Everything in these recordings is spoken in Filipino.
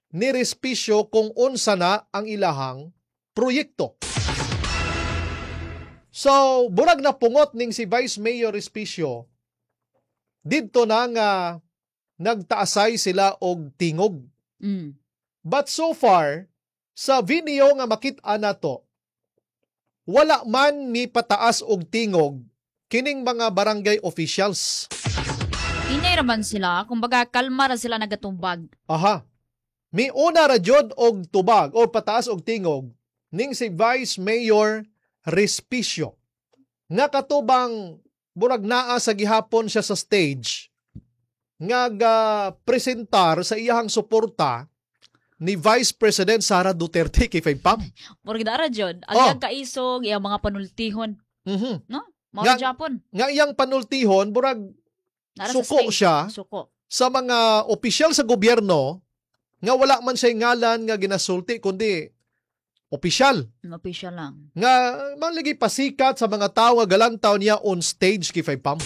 ni Respicio kung unsa na ang ilahang proyekto. So, burag na pungot ning si Vice Mayor Respicio, didto na nga nagtaasay sila og tingog. But so far, sa video nga makita nato, wala man ni pataas og tingog kining mga barangay officials. Hinay raman sila, kumbaga kalma ra sila nagatumbag. Aha. May una ra jud og tubag o pataas og tingog ning si Vice Mayor Respicio. Nga katubang burag naa sa gihapon siya sa stage nga presentar sa iyahang suporta ni Vice President Sara Duterte kay Pam. Murag dara jud, ang kaisog iyang mga panultihon. No? Mao Japon. Nga iyang panultihon burag suko siya sa mga opisyal sa gobyerno nga wala man siya ngalan nga ginasulti kundi opisyal. Opisyal lang. Nga malagi pasikat sa mga tao nga galantaw niya on stage kay Pam.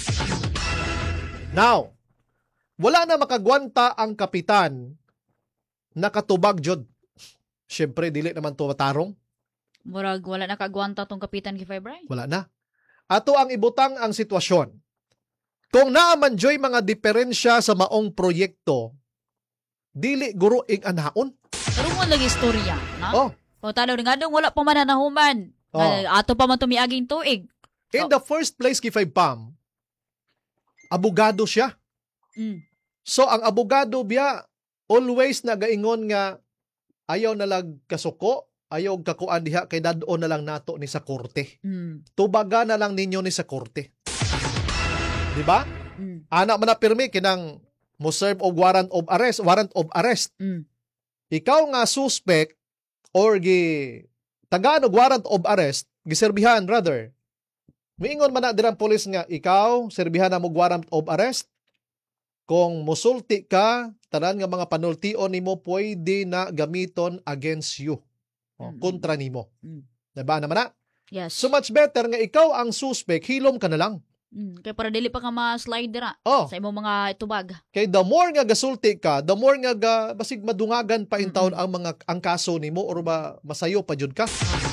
Now, wala na makagwanta ang kapitan na katubag jud. Siyempre, dili naman to matarong. Murag wala na kagwanta tong kapitan kay Bray. Wala na. Ato ang ibutang ang sitwasyon. Kung naaman joy mga diferensya sa maong proyekto, dili guro ing anaon. Pero mo lagi istorya, na? Oh. Kung tanaw nga dong wala pa man nahuman. Ato pa man tumiaging tuig. In the first place kay Pam, abogado siya. So ang abogado biya always nagaingon nga ayaw na lang kasuko, ayaw kakuan diha kay dadon na lang nato ni sa korte. Tubaga na lang ninyo ni sa korte. Di ba? Anak man na pirmi kinang mo serve og warrant of arrest. Ikaw nga suspect or tagaan og warrant of arrest, giserbihan rather. Miingon man na dirang pulis nga ikaw serbihan na mo warrant of arrest. Kung musulti ka, tanan nga mga panultion nimo pwede na gamiton against you. Kontra nimo. Diba naman na? Yes. So much better nga ikaw ang suspect, hilom ka na lang. Kaya para dili pa ka ma-slide dira sa imong mga itubag. Kay the more nga gasulti ka, the more nga basig madungagan pa in taon ang kaso nimo or masayo pa jud ka.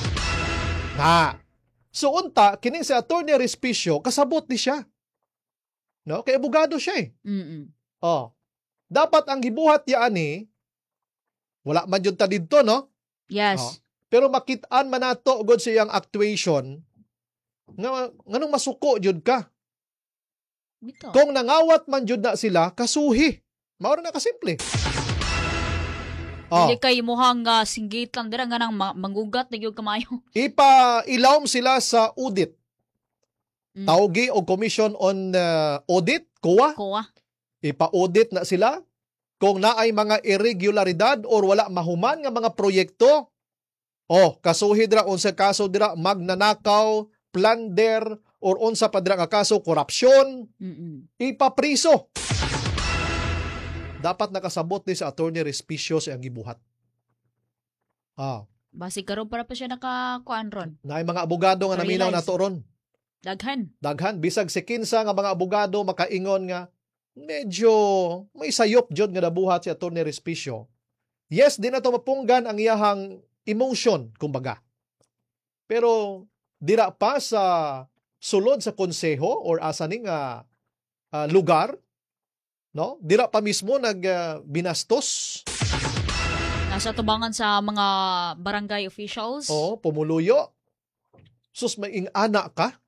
So unta kining si Attorney Respicio kasabot ni siya. No, kay abogado siya eh. Dapat ang gibuhat ya ani wala man jud ta didto no? Yes. Pero makit-an man nato god sa iyang actuation nga nganong masuko jud ka. Bito. Kung nangawat man jud na sila, kasuhi. Mao na kasimple. Dili kay muhang singgitan dira nga nang manggugat na gyud kamayo. Ipa-ilawom sila sa audit. Tawgi og Commission on Audit, COA. Ipa-audit na sila kung naay mga irregularidad or wala mahuman nga mga proyekto. Kasuhi dira unsa kaso dira magnanakaw, plunder or unsa pa dira nga kaso korupsyon. Ipapriso. Dapat nakasabot ni sa Attorney Respicio sa ang gibuhat. Basig karon para pa siya nakakuan ron. Naay mga abogado nga naminaw nato ron. Daghan. Bisag si kinsa nga mga abogado makaingon nga medyo may sayop jud nga nabuhat si Attorney Respicio. Yes, di na to mapunggan ang iyahang emotion, kumbaga. Pero dira pa sa sulod sa konseho or asa ning lugar, no? Dira pa mismo binastos. Nasa tubangan sa mga barangay officials. Pumuluyo. Sus may ingana ka.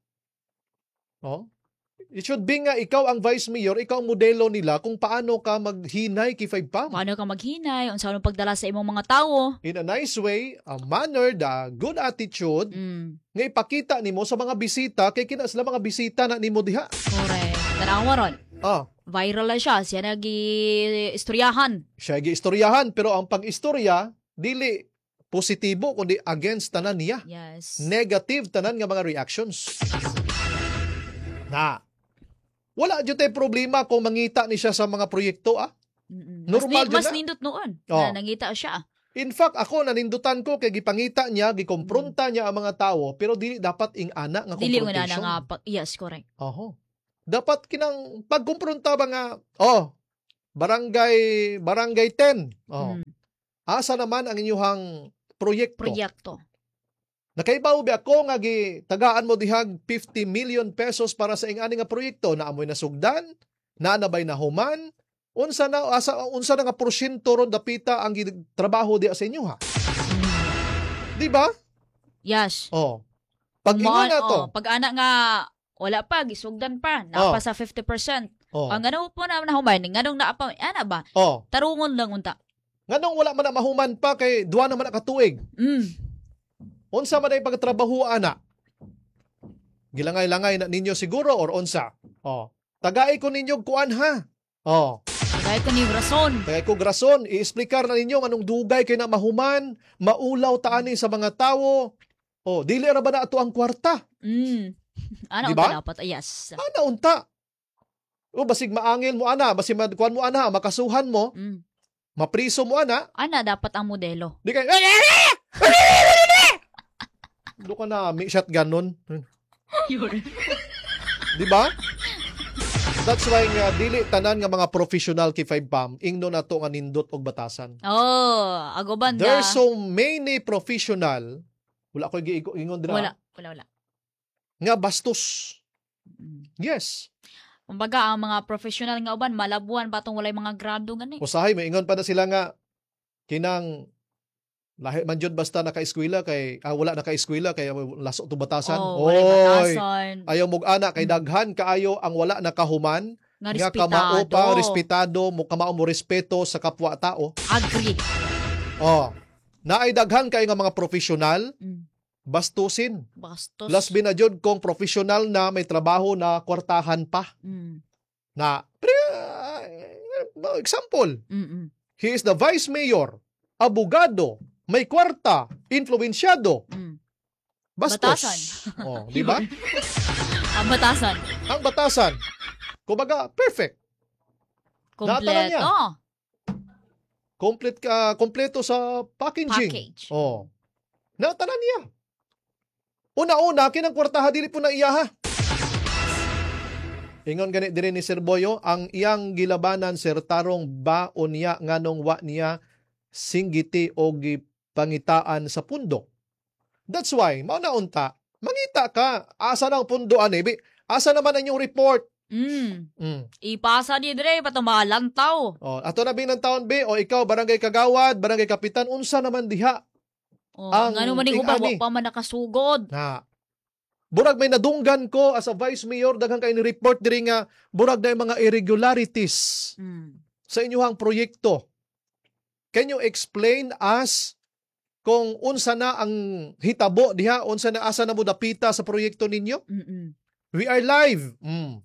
It should be nga ikaw ang vice mayor, ikaw ang modelo nila kung paano ka maghinay kay Pam. Paano ka maghinay, unsa man pagdala sa imong mga tawo. In a nice way, a manner, the good attitude, nga ipakita nimo sa mga bisita, kay kina sila mga bisita na nimo diha. Correct. Tanawa ron. Viral na siya nag-istoryahan. Siya nag-istoryahan, pero ang pag-istorya, dili positibo, kundi against tanan niya. Yes. Negative tanan nga mga reactions. Wala dyan tayo problema kung mangita ni siya sa mga proyekto, Normal mas nindot noon na nangita siya. In fact, ako nanindutan ko kay gipangita niya, gikompronta niya ang mga tao, pero dili dapat ing-ana nga confrontation. Dili nga yes, correct. Dapat kinang pagkumpronta ba nga, barangay 10. asa naman ang inyong proyekto? Nakaibaw ba ako nga tagaan mo dihag 50 million pesos para sa ingani nga proyekto na amoy nasugdan, na nabay na human, unsa na nga porsyento ron dapita ang trabaho di sa inyo ha? Di ba? Yes. Pag ingon na to. Pag ana nga wala pa gisugdan pa, naa pa sa 50%. Ang ano po na human, nganong naa pa ana ba? Tarungon lang unta. Nganong wala man na mahuman pa kay duwa naman na katuig. Unsa man ay pagtrabaho ana? Gilangay-langay na ninyo siguro or unsa? Tagay ko ninyo kuan ha. Tagay ko ni rason. Tagay ko rason, i-explicar na ninyo anong dugay kay na mahuman, maulaw ta ani sa mga tawo. Dili ra ba na ato ang kwarta? Ana diba? unta dapat yes. Ana unta. Basig maangil mo ana, basig kuan mo ana, makasuhan mo. Mapriso mo ana. Ana dapat ang modelo. Di kay do ka na may shotgun nun. Di ba? That's why nga dili tanan nga mga professional kay 5PAM ingno nato nga nindot og batasan. Ago banda. There's so many professional. Wala ko ingon dira. Wala. Nga bastos. Yes. Kumbaga ang mga professional nga uban malabuan patong walay mga grado gani. Usahay may ingon pa na sila nga kinang lahi man jud basta naka-eskwela kay wala naka-eskwela kay laso to batasan. Batasan. Ayaw mog ana kay daghan kaayo ang wala nakahuman nga kamao pa respetado mo kamao mo respeto sa kapwa tao. Agree. Naay daghan kay nga mga professional bastusin. Bastos. Last na jud kung professional na may trabaho na kwartahan pa. Na example. He is the vice mayor, abogado, may kwarta, influensyado. Bastos. Batasan. Di ba? Ang batasan. Ang batasan. Kumbaga, perfect. Kompleto. Kompleto sa packaging. Natanan niya. Una-una, kinang kwartaha, dili po na iyaha. Ingon ganit dire ni Sir Boyo, ang iyang gilabanan Sir tarong ba unya nganong wa niya singgiti o gipangitaan sa pundo. That's why, mao na unta, mangita ka, asa nang pundo ani, asa naman ang inyong report? Ipasa di dire pato malantaw. Ato na ng taon be o ikaw barangay kagawad, barangay kapitan, unsa naman diha? Ngano man ning uban wa pa man nakasugod. Burag may nadunggan ko as a vice mayor, daghang kay ni report diri nga burag na mga irregularities sa inyong proyekto. Can you explain us kung unsa na ang hitabo diha, unsa na asa na mo dapita sa proyekto ninyo? We are live.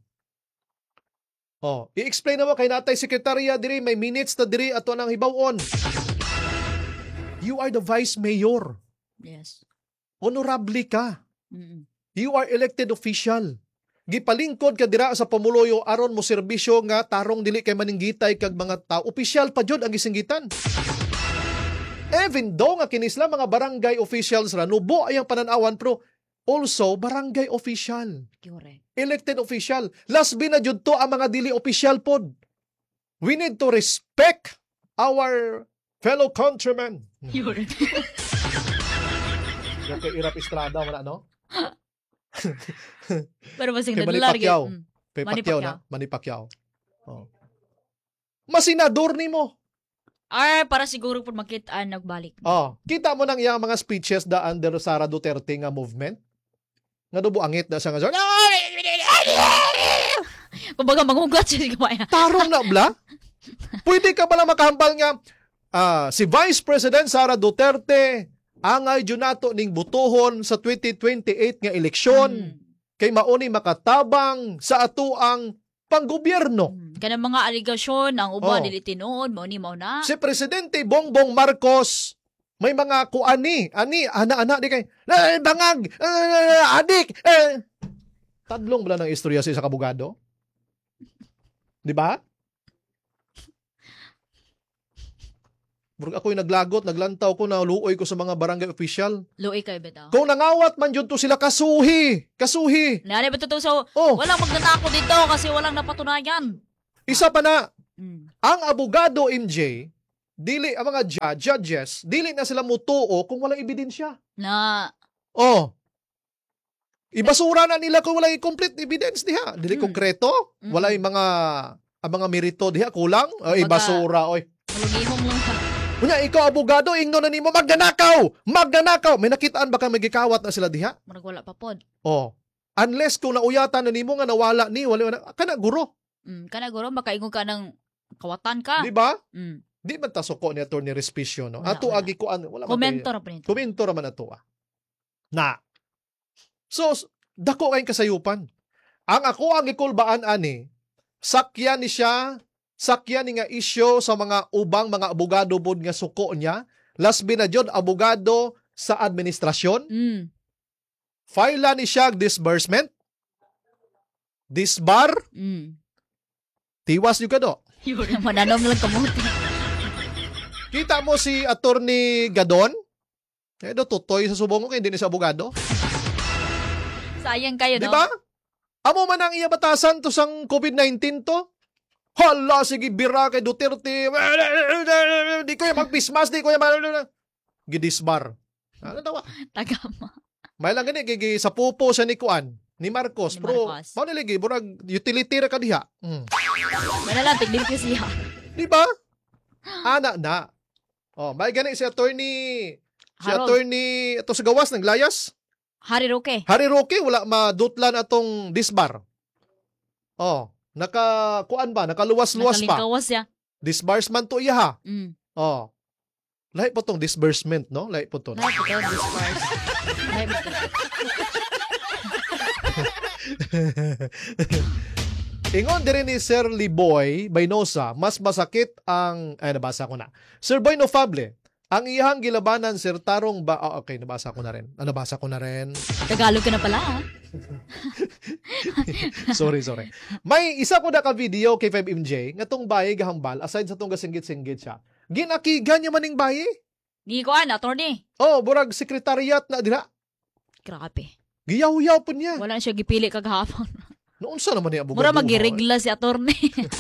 I-explain na mo kay natay sekretarya diri, may minutes na diri ato nang hibawon. You are the vice mayor. Yes. Honorable ka. You are elected official. Gipalingkod ka dira sa pamuluyo aron mo serbisyo nga tarong dili kay maninggitay kag mga tao. Opisyal pa jud ang gisinggitan. Even though nga kinisla mga barangay officials ra, nubo ayang pananawan pero also barangay official. Correct. Elected official. Last na jud to ang mga dili official pod. We need to respect our fellow countrymen. Okay, Irap Estrada wala no? Pero masing nadular gyud. Manny Pacquiao. Masinador nimo. Para siguro pud makitaan nagbalik. Kita mo nang iyang mga speeches da under Sara Duterte nga movement. Nga dubo angit na siya nga. Kumbaga mangugat siya kumaya. Tarong na bla? Pwede ka bala makahambal nga si Vice President Sara Duterte angay junato ning butuhon sa 2028 nga eleksyon kay mauni makatabang sa ato ang panggobyerno. Kanang mga aligasyon ang uban dili tinuod mao na. Si Presidente Bongbong Marcos may mga kuani, ana-ana di kay bangag, adik. Tadlong bala ng istorya sa kabugado. Di ba? Burag ako'y naglagot, naglantaw ko, naluoy ko sa mga barangay official. Luoy kayo bitaw. Kung nangawat man yun to sila, kasuhi. Nari ba ito so, walang magnanako dito kasi walang napatunayan. Isa pa na, ang abogado MJ, dili ang mga judges, dili na sila mutuo kung walang ebidensya. Na. Oh. Ibasura na nila kung walang complete evidence diha. Dili konkreto, walay mga merito diha kulang, ibasura oy. Malugihom lang ka. Unya ikaw abogado ingno na nimo magnanakaw. May nakitaan baka magikawat na sila diha? Murag wala pa pod. Oh. Unless kung nauyatan na nimo nga nawala ni wala kana guro. Kana guro makaingon ka ng kawatan ka. Di ba? Di man ta suko ni Attorney Respicio no. Ato agi ko wala komento ra pa nito. Komento ra man ato. Na. So dako kay kasayupan. Ang ako ang gikulbaan ani sakyan ni nga isyo sa mga ubang mga abogado bod nga suko niya. Last binadyon abogado sa administrasyon. File ni siya disbursement. Disbar. Tiwas yung kado. Mananom lang kamuti. Kita mo si Attorney Gadon? Tutoy sa subong ko hindi ni sa abogado. Sayang kayo, no? Diba? Amo man ang iya batasan to sang COVID-19 to. Hala, sige, bira kay Duterte. Di ko yung magpismas, di ko yung gidisbar. Ano daw? Tagama. May lang gani, sa pupo sa ni Kuan, ni Marcos. Pero, mauniligi, burag, utility ra ka diha. May lang, tiglim ko siya. Di ba? Ana na. Oh, may gani si Attorney, ito sa gawas, ng layas. Harry Roque, wala madutlan atong disbar. Oh. Nakakuan ba? Nakaluwas-luwas pa. Nakalingkawas ya. Disbursement to iya ha. Oh. Lahi po tong disbursement, no? Lahi po to. Lahi po to, disburse. Ingon din ni Sir Liboy Baynosa, mas masakit ang, nabasa ko na. Sir Boy Nofable, ang iyang gilabanan, Sir Tarong ba? Oh, okay, nabasa ko na rin. Tagalog ka na pala, ha? sorry. May isa ko na ka-video kay 5MJ, nga tong bayi gahambal, aside sa tong gasinggit-singgit siya. Ginakigan niya maning bayi. Ni ko attorney. Oh, burag sekretariat na dira. Grabe. Giyaw-yaw po niya. Wala na siya gipili kagahapon. Noon sa naman ni abogado. Mura magirigla si attorney.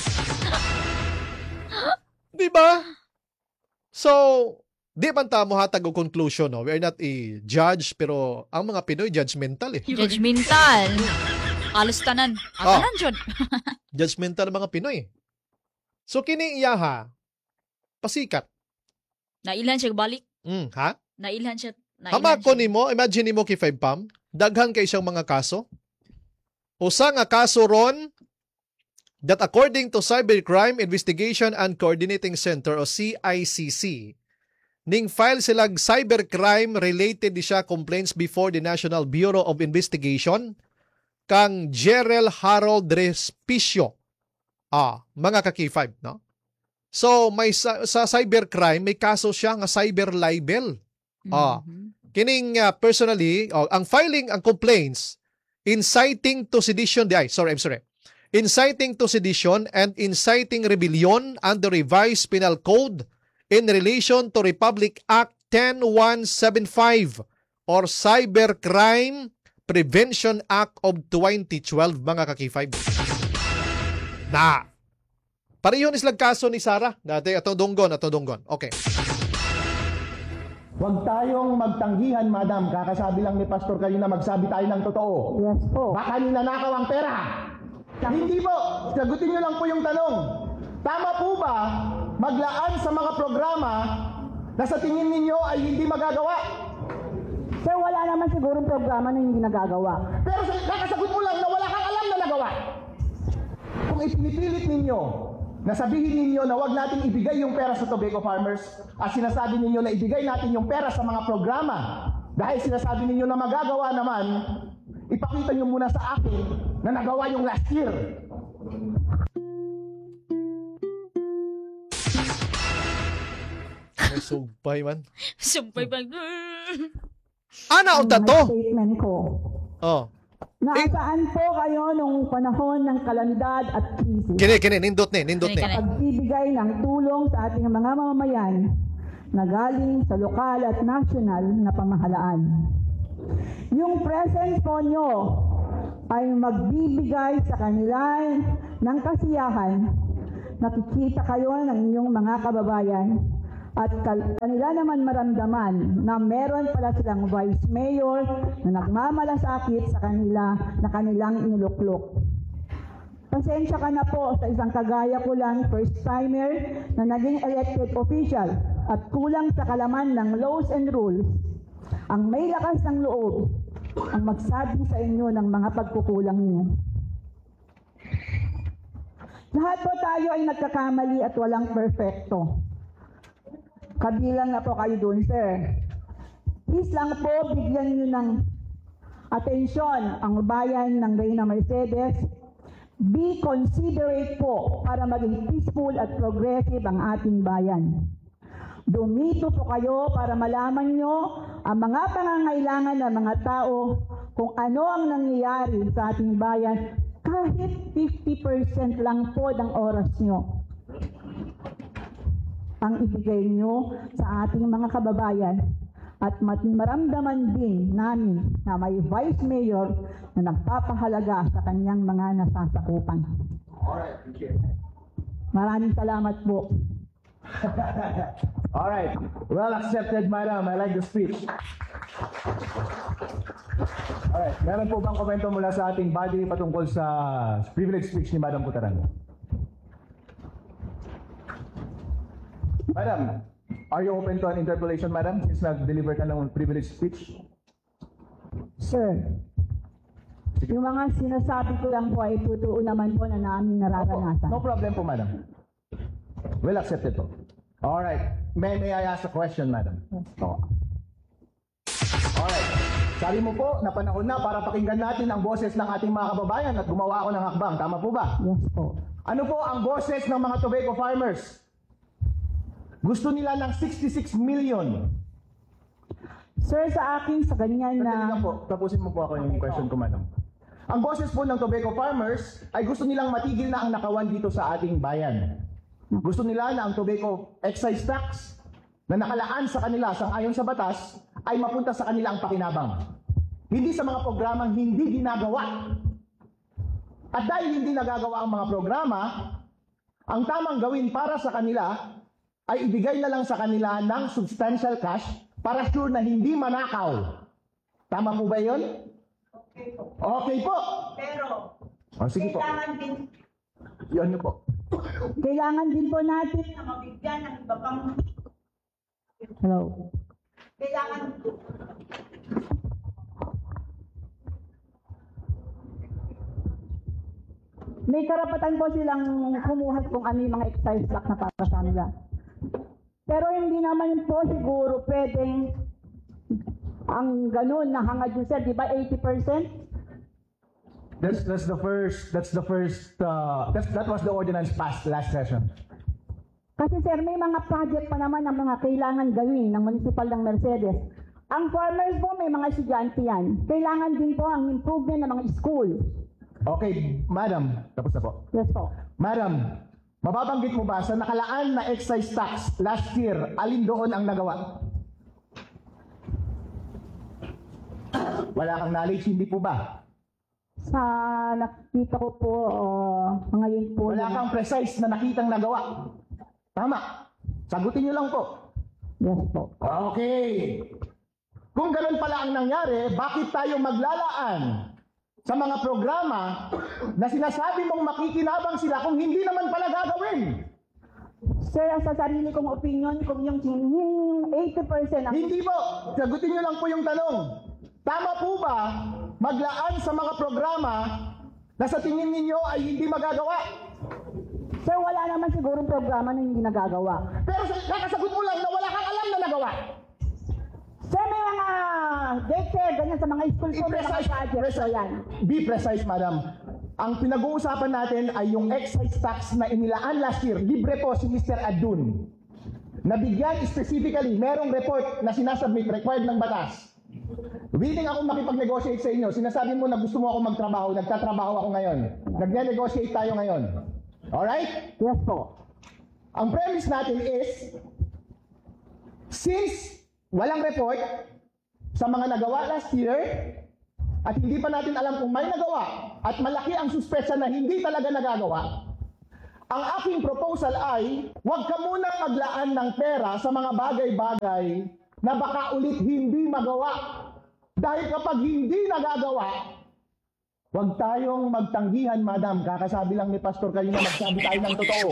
Diba? So, di man ta mo hatag og conclusion, no? We are not a judge, pero ang mga Pinoy judgmental eh. Judgmental. Alos tanan. Tanan jud. Judgmental ang mga Pinoy. So kini iyaha pasikat. Nailhan siya balik. Ha? Nailhan siya. Hamako nimo, imagine nimo kay 5 Pam, daghan kay siyang mga kaso. Usa nga kaso ron that according to Cybercrime Investigation and Coordinating Center o CICC, ning file silang cybercrime related di siya complaints before the National Bureau of Investigation kang Jerel Harold Respicio. Mga kaki-5, no? So, may sa cybercrime, may kaso siya nga cyber libel. Kining personally, ang filing ang complaints inciting to sedition, inciting to sedition and inciting rebellion under revised penal code in relation to Republic Act 10175 or Cybercrime Prevention Act of 2012, mga kaki-5. Pareho ni silang kaso ni Sarah. Dati, atong dunggon. Okay. Huwag tayong magtanggihan, madam. Kakasabi lang ni Pastor kanina, magsabi tayo ng totoo. Yes po. Baka ninanakaw ang pera. Hindi po. Sagutin niyo lang po yung tanong. Tama po ba maglaan sa mga programa na sa tingin ninyo ay hindi magagawa? Sir, wala naman sigurong programa na hindi nagagawa. Pero kakasagot mo lang na wala kang alam na nagawa. Kung ipinipilit ninyo na sabihin ninyo na wag natin ibigay yung pera sa tobacco farmers at sinasabi ninyo na ibigay natin yung pera sa mga programa dahil sinasabi ninyo na magagawa naman, ipakita nyo muna sa akin na nagawa yung last year. Sumpay man. Sumpay ba? Ana, unta to? Statement ko. Nasaan po kayo nung panahon ng kalamidad at krisis? Kini, nindot ni. Pagbibigay ng tulong sa ating mga mamamayan na galing sa lokal at national na pamahalaan. Yung presence po nyo ay magbibigay sa kanila ng kasiyahan. Nakikita kayo ng inyong mga kababayan at kanila naman maramdaman na meron pala silang vice mayor na nagmamalasakit sa kanila na kanilang inuluklok. Pasensya ka na po sa isang kagaya ko lang, first-timer na naging elected official at kulang sa kalaman ng laws and rules. Ang may lakas ng loob ang magsabi sa inyo ng mga pagkukulang niyo. Lahat po tayo ay nagkakamali at walang perfecto. Kabilang na po kayo dun, sir. Please lang po, bigyan niyo ng atensyon ang bayan ng Reyna Mercedes. Be considerate po para maging peaceful at progressive ang ating bayan. Dumito po kayo para malaman nyo ang mga pangangailangan ng mga tao kung ano ang nangyayari sa ating bayan kahit 50% lang po ng oras nyo. Ang ibigay nyo sa ating mga kababayan at maramdaman din namin na may vice mayor na nagpapahalaga sa kanyang mga nasasakupan. Alright, thank you. Maraming salamat po. Alright, well accepted, madam. I like the speech. Alright, meron po bang komento mula sa ating body patungkol sa privilege speech ni Madam Cutaran? Madam, are you open to an interpolation, madam, since nag-deliver ka ng privilege speech? Sir, yung mga sinasabi ko lang po ay totoo naman po na namin nararanasan. No problem po, madam. Well accepted po. Alright, may I ask a question, madam? Oo. Alright, sabi mo po na panahon na para pakinggan natin ang boses ng ating mga kababayan at gumawa ako ng hakbang. Tama po ba? Yes po. Ano po ang boses ng mga tobacco farmers? Gusto nila ng 66 million. Sir, sa akin, sa ganyan Sandali na... lang po, tapusin mo po ako yung question ko, madam. Ang boses po ng tobacco farmers ay gusto nilang matigil na ang nakawan dito sa ating bayan. Gusto nila na ang tobacco excise tax na nakalaan sa kanila sang-ayon sa batas ay mapunta sa kanila ang pakinabang. Hindi sa mga programang hindi ginagawa. At dahil hindi nagagawa ang mga programa, ang tamang gawin para sa kanila ay ibigay na lang sa kanila ng substantial cash para sure na hindi manakaw. Tama po ba yun? Okay po. Okay po. Pero, Sige po. kailangan din Yun po. Kailangan din po natin... na mabigyan ng iba pang, Hello. kailangan, May karapatan po silang kumuha kung ano yung mga excise tax na para sa nila. Pero hindi naman po siguro pwedeng ang ganun na hangad yun, sir, di ba 80%? That was the ordinance passed last session. Kasi sir, may mga project pa naman ng mga kailangan gawin ng municipal ng Mercedes. Ang farmers po, may mga estudyante yan. Kailangan din po ang improvement ng mga school. Okay, madam, tapos na po. Yes po. Madam, mababanggit mo ba sa nakalaan na excise tax last year, alin doon ang nagawa? Wala kang knowledge, hindi po ba? Sa nakita ko po, ngayon po... Wala kang precise na nakitang nagawa. Tama. Sagutin niyo lang po. Yes po. Okay. Kung ganun pala ang nangyari, bakit tayo maglalaan sa mga programa na sinasabi mong makikinabang sila kung hindi naman pala gagawin? Sir, sa sarili kong opinion, kung yung 80% ang... Hindi po. Sagutin niyo lang po yung tanong. Tama po ba maglaan sa mga programa na sa tingin ninyo ay hindi magagawa? Sir, wala naman sigurong programa na hindi nagagawa. Pero kakasagot mo lang na wala kang alam na nagawa. Sir, may mga daycare, ganyan sa mga school po, may mga project. So yan. Be precise, madam. Ang pinag-uusapan natin ay yung excise tax na inilaan last year. Libre po si Mr. Adun. Nabigyan specifically, merong report na sinasubmit, required ng batas. Willing ako makipag-negotiate sa inyo. Sinasabi mo na gusto mo ako magtrabaho, nagtatrabaho ako ngayon. Nagne-negotiate tayo ngayon. Alright? Yes po. Ang premise natin is, since walang report sa mga nagawa last year, at hindi pa natin alam kung may nagawa, at malaki ang suspetsa na hindi talaga nagagawa, Ang aking proposal ay, huwag ka munang maglaan ng pera sa mga bagay-bagay na baka ulit hindi magawa. Dahil kapag hindi nagagawa, huwag tayong magtanggihan, madam. Kakasabi lang ni Pastor kanina, magsabi tayo ng totoo.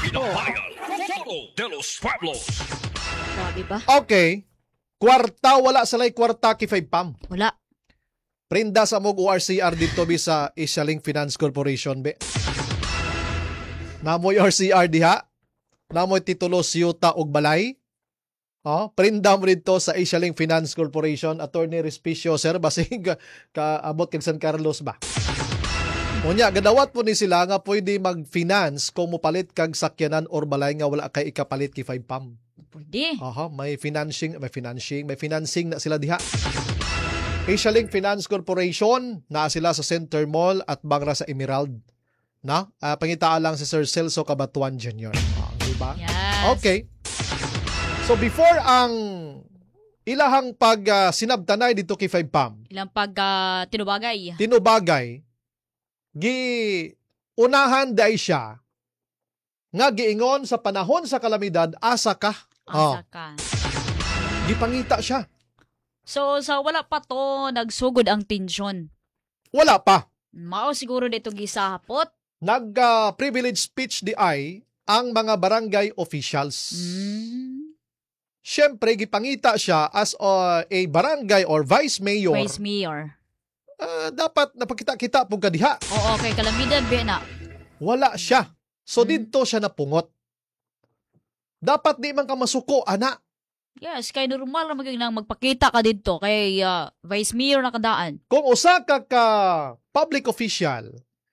Grabe ba? Okay. Kwarta, wala salay kwarta kifay pam. Wala. Prinda sa mog ORCR dito bi sa Isyaling Finance Corporation, be. Namoy RCR diha. Namoy titulo siyuta og balay. Prinda mo dito sa Isyaling Finance Corporation, Attorney Respicio, sir, basig kaabot kag San Carlos ba? Unya, gadawat po ni sila nga pwede mag-finance kung mupalit kag sakyanan or balay nga wala kay ikapalit ki 5 pam. Pwede. May financing na sila diha. Isyaling Finance Corporation, na sila sa Center Mall at bangra sa Emerald. Na? Pangitaan lang si Sir Celso Cabatuan Jr. Diba? Yes. Okay. So before ang ilahang pag sinabtanay dito kay 5 pam. Ilang pag tinubagay. Unahan day siya nga giingon sa panahon sa kalamidad asa ka. Asa ka. Gipangita siya. So wala pa to nagsugod ang tensyon. Wala pa. Mao siguro dito gisahapot. Nag-privilege speech di ay ang mga barangay officials. Siyempre, gipangita siya as a barangay or vice mayor. Vice mayor. Dapat napakita-kita po kadiha. Oo, kay kalamidad, na. Wala siya. So, dito siya napungot. Dapat di man ka masuko, ana. Yes, kay normal na magiging magpakita ka dito kay vice mayor na kadaan. Kung usa ka public official,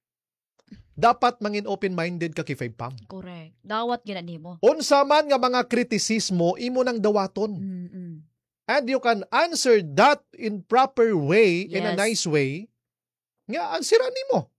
dapat mangin open-minded ka kay 5 pam. Correct. Dawat ginani mo. Unsa man nga mga kritisismo, imo nang dawaton. And you can answer that in proper way, in a nice way, nga ansira nimo.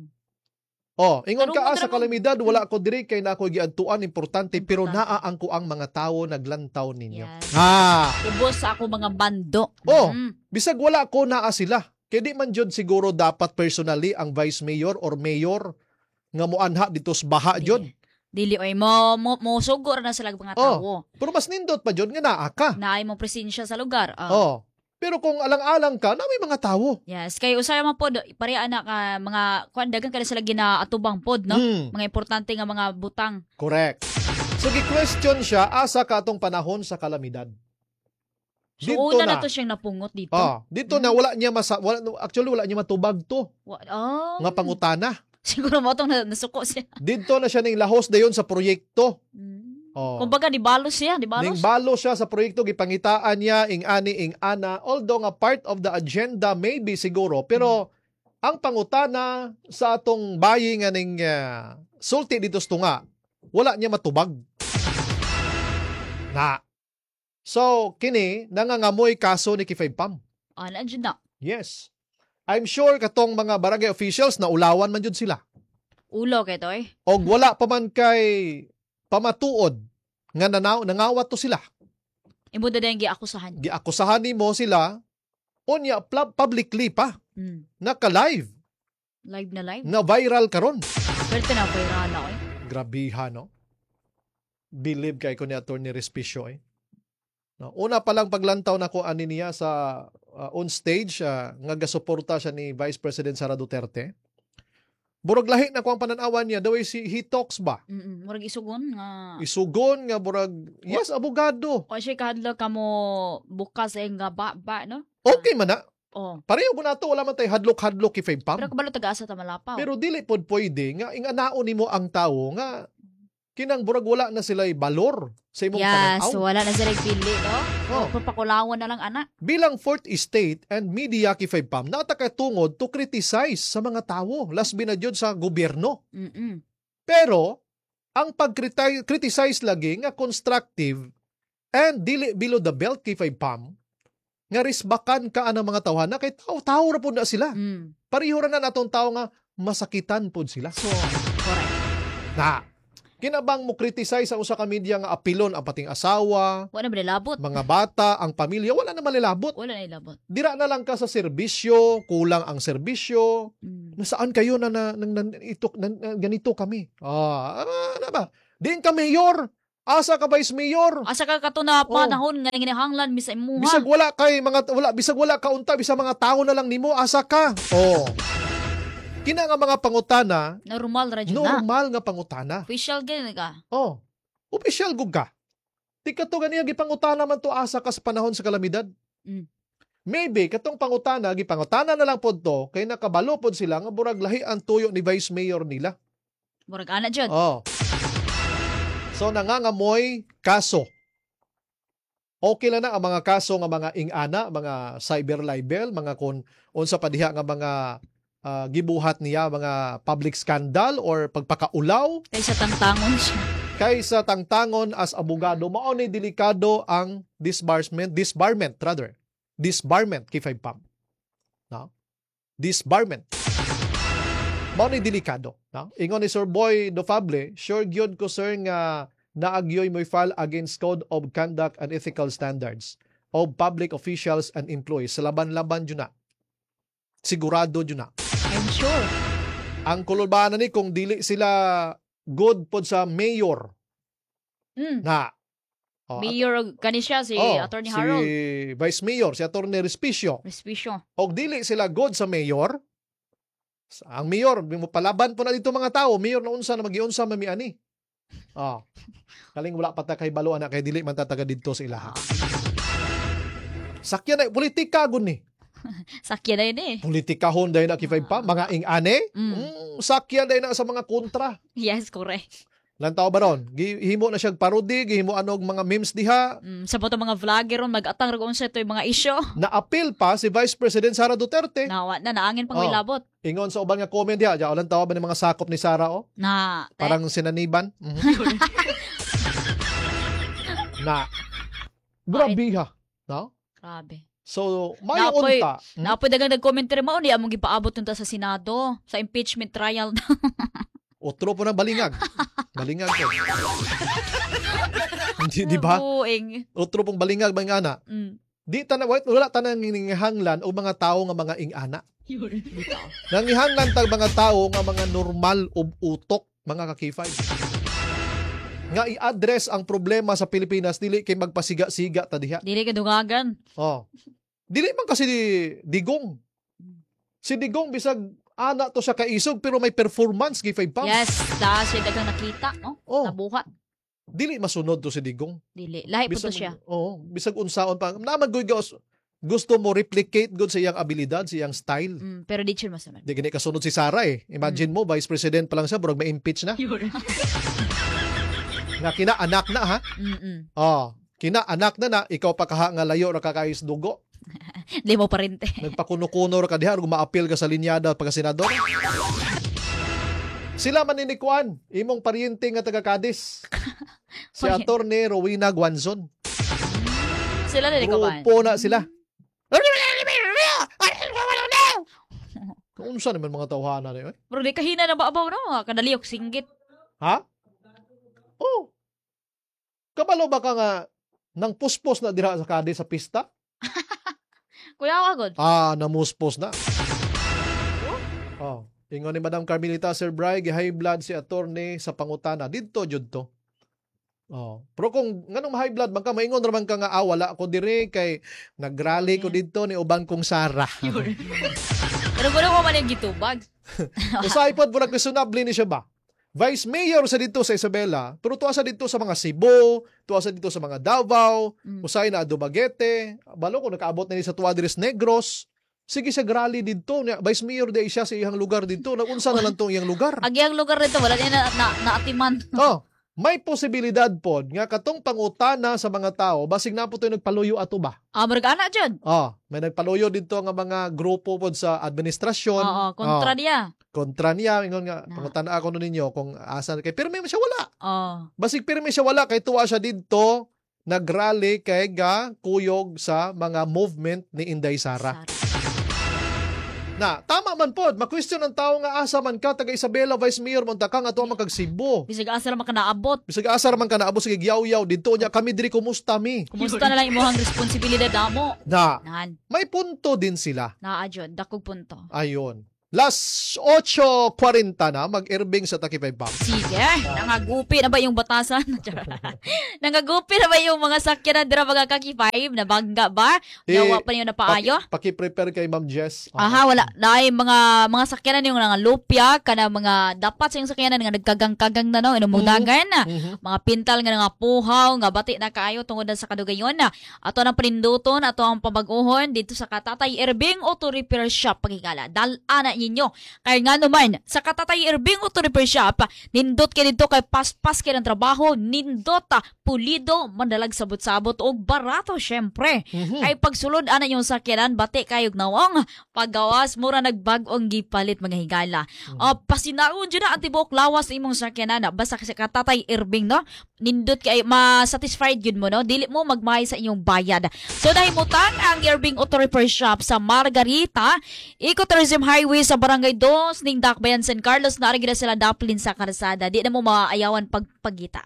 Ingon ka sa kalamidad, wala ko diri kay na ako giadtuan, importante, pero naa ang kuang mga tawo naglantaw ninyo. Yes. Ubos sa ako mga bando. Bisag wala ko naa sila. Kaya di man jud siguro dapat personally ang vice mayor or mayor nga moanha dito sa baha jud. Dili oy mo sugor na sila mga tawo. Pero mas nindot pa jud nga naa ka. Naay mo presensya sa lugar. Pero kung alang-alang ka, na may mga tawo. Yes, kay usay man pod pareha na ka mga dagan kada sila ginaatubang pod, no? Mga importante nga mga butang. Correct. So gi-question siya asa ka atong panahon sa kalamidad. So una na to siyang napungot dito. Dito na wala niya wala niya matubag to. Nga pangutana. Siguro mo itong nasuko siya. Dito na siya ning lahos dayon sa proyekto. Kumbaga dibalos siya, Ning balos siya sa proyekto, gipangitaan niya ing ani ing ana, although nga part of the agenda maybe siguro, pero ang pangutana sa atong bayi nga ning sulti dito sa tunga, wala niya matubag. So, kini, nangangamoy kaso ni Kifay Pam. Nandiyan na. Yes. I'm sure katong mga barangay officials na ulawan man jud sila. Ulo kay to eh. Og wala pa man kay pamatuod nga nangawat to sila. Imo da dayang giakusahan. Giakusahan nimo sila unya publicly pa. Naka-live. Live na live? Na viral karon. Pero pinaviral na eh. Grabiha, no? Believe kay ko ni Attorney Respicio eh. No, una pa lang paglantaw na ko ani niya sa on stage nga gasuporta siya ni Vice President Sara Duterte. Burag lahi na ko ang pananawan niya, the way he talks ba? Murag isugon nga. Isugon nga burag, yes, abogado. O siya kahadlo ka mo bukas nga ba, no? Okay man na. Pareho ko na to, wala man tayo hadlok-hadlok kay Pam. Pero kabalo taga-asa ta malapaw. Pero dili pod pwede nga inganaon nimo ang tawo nga kinang burag wala na sila balor sa imong pananaw. Yes, wala na sila pili, no? Papakulawan na lang, anak. Bilang Fourth Estate and media kay Pam, natakatungod to criticize sa mga tawo, last binadyod sa gobyerno. Pero, ang pag-criticize lagi nga constructive and dili below the belt kay Pam, nga risbakan ka ang mga tawahan na kay tao ra po na sila. Pariho ra na natong tao nga masakitan po sila. So, correct. Kinabang mo criticize sa usa ka media nga apilon ang pating asawa, Wala na nilabot. mga bata, ang pamilya, wala na malilabot. Wala na nilabot. Dira na lang ka sa serbisyo, kulang ang serbisyo. Nasaan kayo ganito kami? Ano ba? Diin ka mayor. Asa ka vice mayor. Asa ka katuna panahon nga ginahanglan mi sa imuha. Bisag wala ka unta, bisag mga tao na lang nimo, asa ka. Kina nga mga pangutana, Normal ra jud na. normal nga pangutana. Official gani ka. Opisyal gug ka. Di ka to ganiya gipangutana man to asa ka sa panahon sa kalamidad. Maybe katong pangutana na lang pod to kay nakabalo pod sila nga burag lahi ang tuyo ni vice mayor nila. Murag ana jud. So nangangamoy kaso. Okay lang na ang mga kaso nga mga ingana, mga cyber libel, mga kun unsa pa diha nga mga gibuhat niya, mga public scandal or pagpakaulaw. Kaysa tangtangon siya. Kaysa tangtangon as abogado, mao ni delikado ang disbarment kay 5 pam. No? Disbarment. Mao ni delikado, no? Ingon ni Sir Boy Dofable, sure gyud ko sir nga naagyoy mo file against Code of Conduct and Ethical Standards of public officials and employees. Sa laban-laban jud na. Sigurado jud na. I'm sure. Ang kulubana ni kung dili sila good pod sa mayor. Na Mayor kani siya si Attorney Harold. Si Vice Mayor, si Attorney Respicio. Og dili sila good sa mayor. Ang mayor, palaban po na dito mga tao. Mayor na unsa na magiunsa mamiani. Kaling wala pa ta kay balo na kay dili man tataga didto sa ilaha. Sakyan na politika gun ni. Sakyan na yun eh. Politikahon dahil na kifay pa. Mga ing-ane. Sakyan dahil na sa mga kontra. Yes, correct. Lantaw ba ron? Gihimo na siyang parody, gihimo anog mga memes diha. Sa mga vlogger ron, mag-atang ragon sa ito yung mga isyo. Na-appeal pa si Vice President Sara Duterte. Naangin pang ilabot. Ingon sa uban nga comment diha. Diya, lantaw ba ng mga sakop ni Sara Parang sinaniban. Grabe ha. No? Grabe. So, mayo unta. Naapoy dagang nag-commentary mo, di among gipaabot nito sa Senado, sa impeachment trial. Otro po ng balingag. Balingag po. Di ba? Otro pong balingag, mga ana. Wala tanang nangihanglan o mga tao nga mga ingana. Nangihanglan tag mga tao nga mga normal o utok, mga kakifay. Nga i-address ang problema sa Pilipinas, dili kay magpasiga-siga ta diha. Dili ka dungagan. Dili man kasi Digong. Si Digong bisag ana to sa kaisog pero may performance kay 5 pounds. Yes, dahil siya dagang nakita, no? Nabuhat. Dili masunod to si Digong. Dili. Lahi po to siya. Bisag unsaon pa. Naman gusto mo replicate good sa iyang abilidad, sa iyang style. Pero di siya masaman. Di gani kasunod si Sara eh. Imagine mo, Vice President pa lang siya, burag ma-impeach na. Nga kinaanak na ha? Kinaanak na, ikaw pa kaha nga layo ra kakais dugo. Limo pa rin te. Nagpakuno-kuno ra ka diha, guma-appeal ka sa linyada pagka senador. Sila maninikuan, imong paryente nga taga Cadiz. Si Attorney Rowena Guanzon. Sila ninikuan. Grupo na sila. Unsa naman mga tawhana na yun? Pero di kahina na baabaw no, kadaliok singgit. Ha? Kabalo ba ka nga nang puspos na dira sa Cadiz sa pista? Kuya agad. Namuspos na. Ingon ni Madam Carmelita Sir Bry, high blood si attorney sa pangutana. Dito jud to. Pero kung nganong high blood man ka, maingon raman ka nga wala ko dire kay nagrally ko dito ni uban kong Sara. Pero kuno ko man yung gitubag. Usay pod burag reasonable ni siya ba? Vice Mayor sa dito sa Isabela, pero tuwa sa dito sa mga Cebu, tuwa sa dito sa mga Davao, usay na Dumaguete, balo ko nakaabot na ni sa Tuadres Negros. Sige sa grali dito, Vice Mayor day siya sa iyang lugar dito. Nagunsa na lang tong iyang lugar. Ang iyang lugar dito, wala niya naatiman. May posibilidad pod nga katong pangutana sa mga tao, basig na po ito nagpaluyo ato ba? Maragana dyan. May nagpaluyo dito nga mga grupo pod sa administrasyon. Kontra niya. Kontra niya, ingon nga, pangutana ako ninyo kung asan kay pirmi siya wala. Basig pirmi siya wala, kay tuwa siya dito, nagrally kay kuyog sa mga movement ni Inday Sara. Na, tama man po, ma-question ang tao nga asa man ka, taga Isabela, Vice Mayor, monta ka nga to ang magkagsibo. Bisag asa man ka naabot. Bisag asa man ka naabot, sige yaw-yaw, dito niya kami diri kumusta mi. Kumusta na lang imong responsibilidad amo? Na, Nan, may punto din sila. naa jud dakog punto. Ayon. Last 8:40 na, mag-irbing sa Takipay Pam. Sige, nangagupi na ba yung batasan? Nangagupi na ba yung mga sakyanan dira mga kaki-5? Nabangga ba? Nawa pa niyo na paayo? Paki-prepare kay Ma'am Jess. Aha, wala. Naay mga sakyanan yung nga lupya, kana mga dapat sa yung sakyanan nga nagkagang-kagang na no, inumudagan na. Mga pintal nga nga puhaw, nga bati na kaayo tungod sa kadugayon na. Ato nang paninduton, ato ang pabaguhon dito sa Katatay Irbing Auto Repair Shop pagigala. Dal-ana ninyo. Kaya nga naman, sa Katatay Irbing Auto Repair Shop, nindot ka dito kay paspas ka ng trabaho, nindot, pulido, mandalag sabot-sabot o barato syempre. Ay pagsulod ana yung sakyanan, bati kayog nawang paggawas, mura nagbag-ong gipalit mga higala. Pasinaon dyan na ang tibok lawas imong sakyanan, basta sa Katatay Irbing, no? Nindot kay ma-satisfied yun mo, no? Dili mo magmahay sa inyong bayad. So dahil mutang ang Irbing Auto Repair Shop sa Margarita, Ecotourism Highway sa Barangay 2 ning Dakbayan, San Carlos, naari gina sila daplin sa karsada. Di na mo maayawan pagpagita.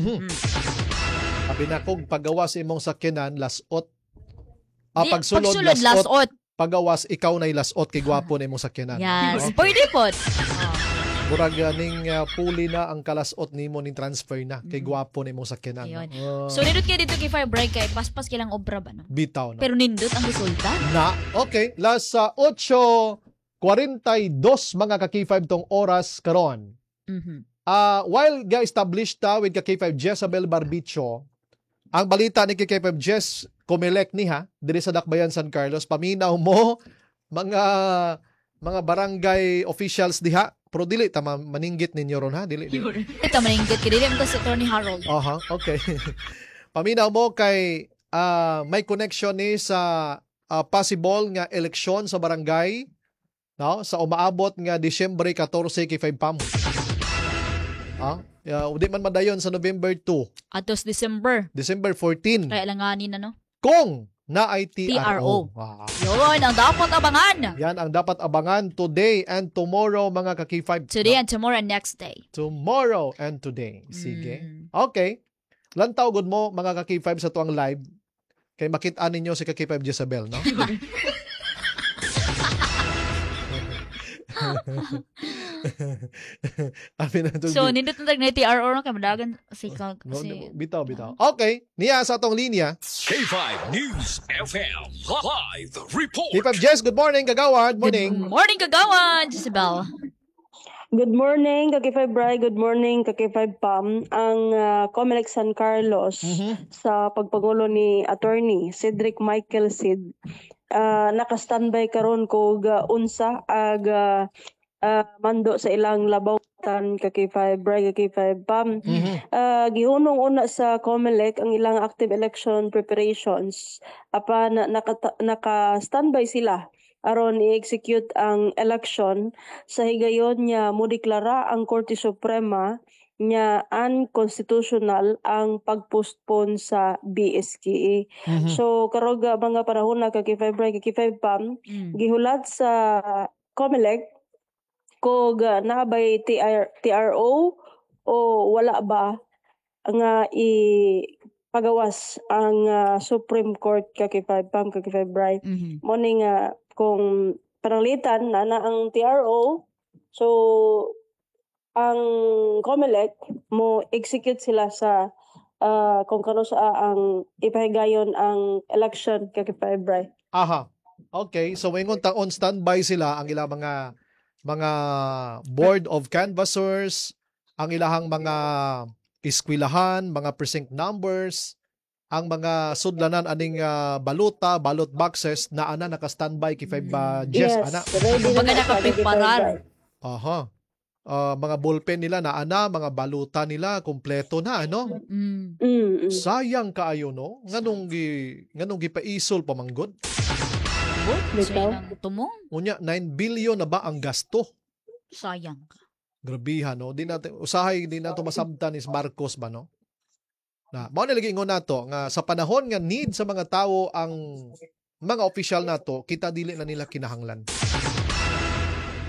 Sabi na kong pagawas imong sakyanan, lasot. Pagsulod Lasot. lasot. Pagawas, ikaw na'y lasot, kay gwapo na imong sakyanan. Yes. Pwede po. Murag ning puli na ang kalasot nimo ning transfer na, kay gwapo na imong sakyanan. Ayun. So, nindot kayo dito kay Firebreak kay paspas kilang obra ba, no? Bitaw, no? Pero nindot ang resulta. Na, okay. Last 8:42 mga ka-K5 tong oras karon. While ga-established with ka-K5 Jezabel Barbicho, ang balita ni K5 Jez, Comelec niha, diri sa Dakbayan, San Carlos, paminaw mo mga barangay officials diha, pero dili ta maninggit ninyo ron ha, dili. Ito maninggit kay dili mo si Attorney Harold. Okay. Paminaw mo kay may connection ni sa possible nga eleksyon sa barangay, no, sa umaabot nga Disyembre 14 kay 5 pam. Di man madayon sa November 2. Atos December 14. kaya langanin na, no? Kung na ay TRO. Wow. Yun ang dapat abangan. Yan ang dapat abangan today and tomorrow mga ka-K5. Today and tomorrow and next day. Tomorrow and today. Sige. Okay. Lantaw gud mo mga ka-K5 sa tuang live. Kay makita ninyo si ka-K5 Jezabel, no? So, nindot na TRO na kamadagan si Kag. Bitaw. Okay. Niya sa atong linya. K5 News FM Live Report. K5 Jess, good morning, kagawad. Morning. Good morning, kagawan, Jezebel. Good morning, Kaki5 Bri. Good morning, Kaki5 Pam. Ang Comelec San Carlos sa pagpangulo ni Attorney Cedric Michael Cid, naka-standby karon ko unsa ag mando sa ilang labawtan Kaki5 Bri, Kaki5 Pam. Gihunong una sa Comelec ang ilang active election preparations. Apan naka-standby sila aron i-execute ang election sa higayon niya mo deklara ang Korte Suprema niya unconstitutional ang pagpostpone sa BSKE. So karog mga panahon na Kaki5 Bri, Kaki5 Pam, gihulat sa Comelec kog naabay TRO o wala ba nga pagawas ang Supreme Court Kaki5 Pam, Kaki5 Bri. Morning kung pananglitan na ang TRO, so ang Comelec mo execute sila sa kung kano sa ang ipahigayon ang election Kaki5 Bri. Aha. Okay, so wingon ta on standby sila ang ilang mga board of canvassers, ang ilahang mga eskwelahan, mga precinct numbers, ang mga sudlanan aning ballot boxes na ana naka-standby kay 5 Jess ana. Kumbaga nakapreparar. Aha. Mga ballpen nila na ana, mga baluta nila kompleto na, ano? Sayang kaayo, no? Nganong gipaisol pamanggod. Tumong? Unya 9 billion na ba ang gasto? Sayang ka. Grabihan, no? Di natin usahay di nato masabtan is Marcos ba, no? Na mao na lagi ingon nato nga sa panahon nga need sa mga tao ang mga official nato, kita dili na nila kinahanglan.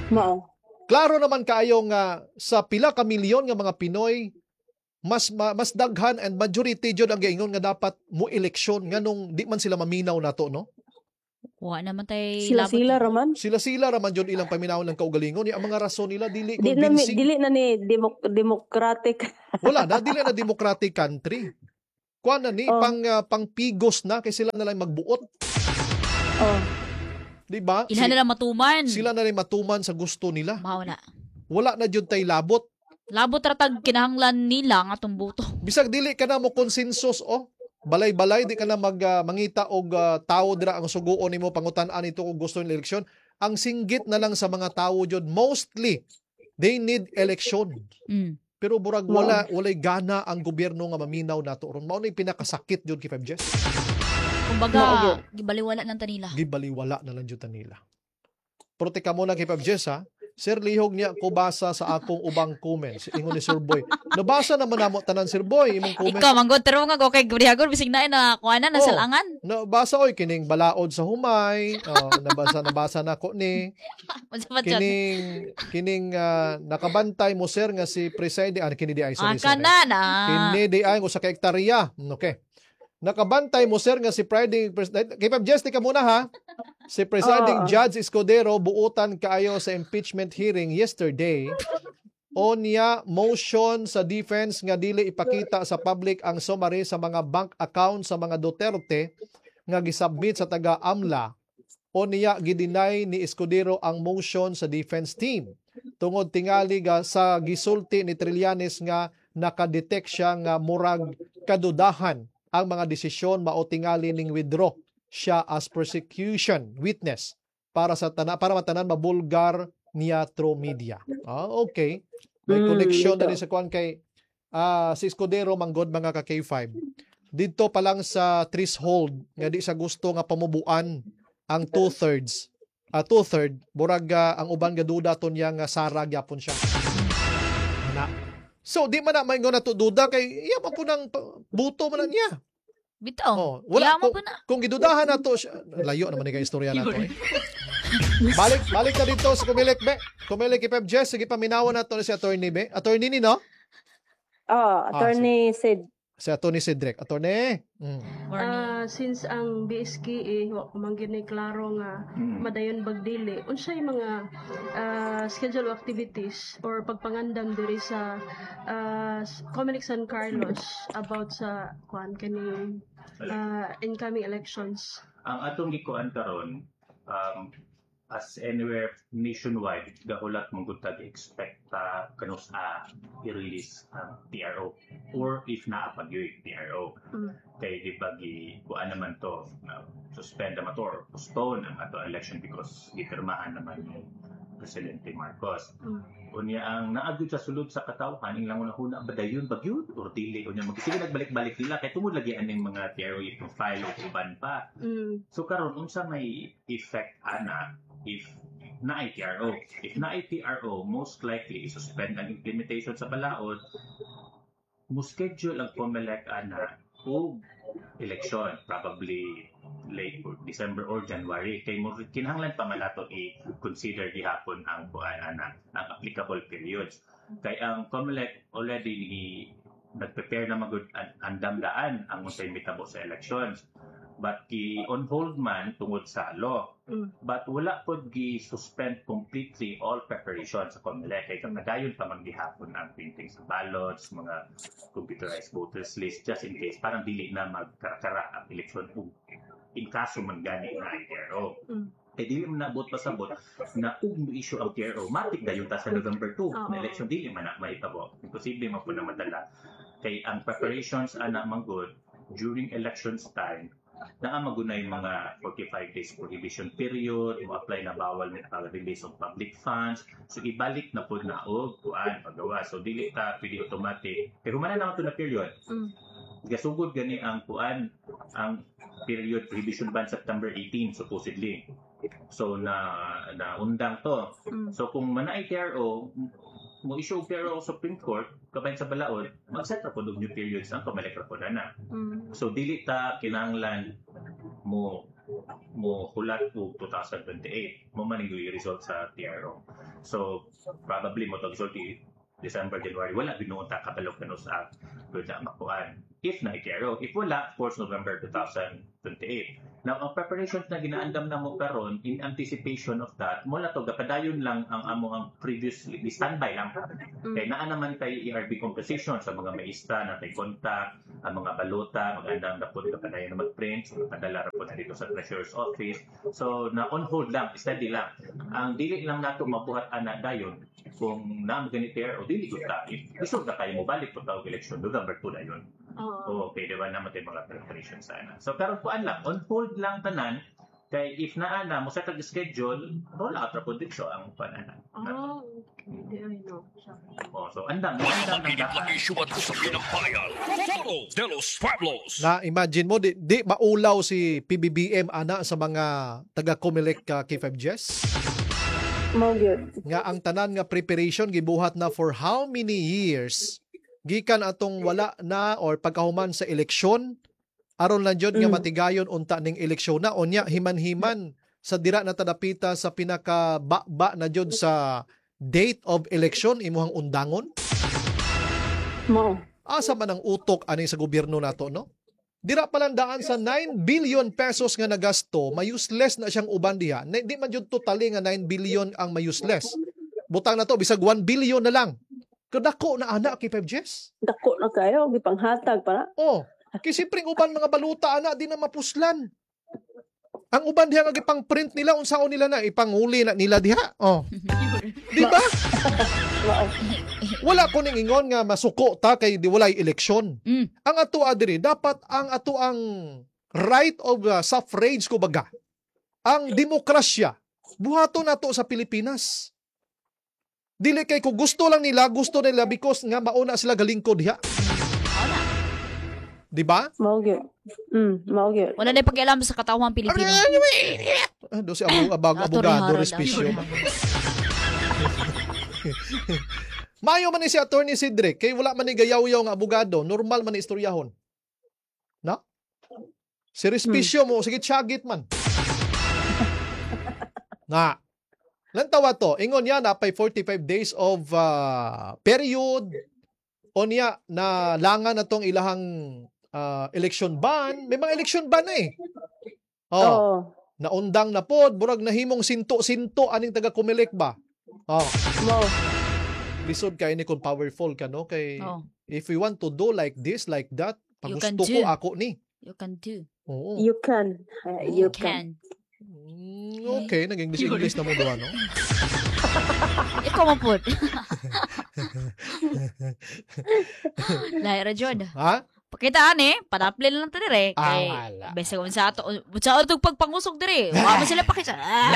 Mao. Klaro naman kayo nga sa pila ka milyon nga mga Pinoy mas daghan and majority jud ang giingon nga dapat mo eleksyon nganong di man sila maminaw nato, no? Wa naman tay Sila raman. Sila raman jud ilang paminaw lang kaugalingon. Ang mga rason nila dili Dili na convincing. democratic. Wala na, dili na democratic country. Kuan na ni Oh. pang pigos na kay sila na lang magbuot, Oh. di ba? Ilhan na lang matuman. Sila na lang matuman sa gusto nila. Mao na. Wala na jud tay labot. Labot ratag kinahanglan nila nga atong boto. Bisag dili ka na mo konsensus balay-balay di ka na mangita og tao dira ang suguon nimo pangutan-an ito kung gusto ng eleksyon. Ang singgit na lang sa mga tao jud mostly they need election. Pero burag walay gana ang gobyerno nga maminaw nato ron. Mao ni pinakasakit jud kay 5 Jess. Kumbaga, gibaliwala lang tanila. Gibaliwala na lang jud nila. Prote ka muna kay 5 Jess, ha. Sir, lihog niya ko basa sa akong ubang comments. Ingon ni Sir Boy. Nabasa naman namo tanan Sir Boy imong comment. Ikaw manggod pero nga okay grihagor bisig na kuana na salangan. Nabasa oy kining balaod sa humay. Nabasa na ko ni. Kining nakabantay mo sir nga si Presiding kini di ay sorry. Kini di ay usa ka hektarya. Okay. Nakabantay mo sir nga si Presiding kay Pab Jess ka muna ha. Si Presiding Judge Escudero buutan kaayo sa impeachment hearing yesterday. Onya motion sa defense nga dili ipakita sa public ang summary sa mga bank account sa mga Duterte nga gisubmit sa taga-AMLA. Onya gidinay ni Escudero ang motion sa defense team. Tungod tingali sa gisulti ni Trillanes nga nakadetect siya nga murag kadudahan ang mga desisyon mao tingali ning withdraw siya as prosecution witness para matanan mabulgar niya through media. Okay. May connection na sa kuan kay si Escudero manggod mga ka K5. Dito pa lang sa threshold nga di sa gusto nga pamubuan ang 2/3. 2/3 burag ang uban nga duda ton niya nga sarag yapon siya. So, di man na may nga duda kay yaman po ng buto man niya. Bitaw. Wala Yaman po na. Kung gidudahan na to, layo naman ni istorya na to. Balik na dito sa Kumilik, be. Kumilik kay Pep Jess, sige paminawan na to si Attorney, be. Attorney ni, no? Attorney Sid. Si Attorney Cedric. Attorney. Since ang BSK kumanggid ni klaro nga madayon bagdili, unsay mga schedule of activities or pagpangandam diri sa Comelec San Carlos about sa kani incoming elections? Ang atong gikuan karon as anywhere nationwide gahulat mong gud expect kanus i-release ang TRO or if naa pag yung TRO kay di ba kuan naman to suspend naman to or postpone ang ato election because gipirmahan naman ni Presidente Marcos. Unya ang naagud sa sulod sa katawhan ing lang una badayon bagyo or dili unya magsige nagbalik-balik nila kay tungod lagi aning mga TRO itong file o uban pa. So karon unsa may effect ana if na TRO. If na TRO, most likely suspend ang implementation sa balaod, mo schedule ang Comelec ana o election probably late or December or January kay mo kinahanglan pa malato i-consider gihapon ang ang applicable periods. Kay ang Comelec already nag-prepare na magud andam-daan ang unsay mitabo sa elections. But on hold man tungod sa law. But wala pod gi-suspend completely all preparations sa Comelec. Kaya nagayon pa maghihapon ang printing sa ballots, mga computerized voters list, just in case. Parang dili na magkarakara ang eleksyon in kaso man gani na ang TRO. Kaya dili man naabot pasabot na mo issue ang TRO. Matik dayon ta sa November 2 na election dili man na mahitabo. Imposible man po na madala. Kaya ang preparations ana manggod during elections time na magunay mga 45 days prohibition period, mo-apply na bawal na pag-release of public funds. So, ibalik na po na kuan paggawa. So, dili ta pwede automatic. Pero humana naman ito na period. Gasugod gani ang kuan, ang period prohibition ban September 18, supposedly. So, undang to. So, kung manay TRO, mo issue TRO sa Supreme Court, kabayan sa balaod, mag-set ra po new periods ang Comelec ra po na. So, dili ta kinahanglan mo mo hulat o 2028 mo man yung result sa TRO. So probably mo to result December, January, wala binuon ta kabalog kano sa na makuan. If na TRO, if wala, of course November 2028. Now, ang preparations na ginaandam na mo karon in anticipation of that, mula to gapadayon lang ang among previously standby lang. Kay naa naman kay ERB composition sa mga maista na kay kontak, ang mga balota, magandang na po gapadayon na mag-print, so padala ra po na dito sa treasurer's office. So na on hold lang, steady lang. Ang dili lang nato mabuhat ana dayon kung na ganito o dili gud ta. Gusto ka kayo mo balik po tawag election November 2 dayon. Okay, diba naman tayo mga preparations sana. So, karon kuan lang, on hold lang tanan, kay if naana mo sa tag-schedule, roll out ra po dito ang panana. Okay. I know. So, andam Makinig lang issue at usapin ng bayan. Todos de los Pueblos. Na imagine mo, di maulaw si PBBM ana sa mga taga-Comelec K5 Jess? Mao gyud. Nga ang tanan nga preparation gibuhat na for how many years gikan atong wala na or pagkahuman sa eleksyon aron lang jud nga matigayon unta ning eleksyon na unya himan-himan sa dira na tadapita sa pinaka-ba na jud sa date of election imuhang undangon. Mao. Asa man ang utok ani sa gobyerno nato, no? Dira pa lang daan sa 9 billion pesos nga nagasto, may useless na siyang uban diha. Di man jud totally nga 9 billion ang may useless. Butang na to bisag 1 billion na lang. Kadako na ana K5 Jess. Dako na kayo gipanghatag para. Oh, kay siyempre uban mga baluta ana di na mapuslan. Ang uban diha nga gipang print nila unsaon nila na ipanguli na nila diha. Oh. Di ba? Wala ko ning ingon nga masuko ta kay di walay eleksyon. Ang ato adiri dapat ang ato ang right of suffrage ko baga. Ang demokrasya buhaton nato sa Pilipinas. Dili kay kung gusto nila because nga mauna sila galingkod diha. Di ba? Mao gyud. Mao gyud. Wala na pag-alam sa katawang Pilipino. Do si abogado respisyo. Mayo man ni si Attorney Cedric kay wala man ni gayaw-yaw nga abogado, normal man ni istoryahon. No? Si respisyo mo sige tiyagit man. Na lantawa to, ingon niya na pay 45 days of period o niya na langan na tong ilahang election ban. May mga election ban na eh. Naundang na pod, burag nahimong sinto-sinto aning taga-Comelec ba? Wow. Lisod kay ni kung powerful ka no kay if we want to do like this, like that, pag gusto ko ako ni. You can do. Oo. You can. You can. Okay, naging English na mo doon, no? Ikaw mapod. Lahir ra jud. Ha? Pakitaan padaplin lang ta dire kay bese kung sa ato sa ortog pagpangusog dire. Wa man sila pakisa.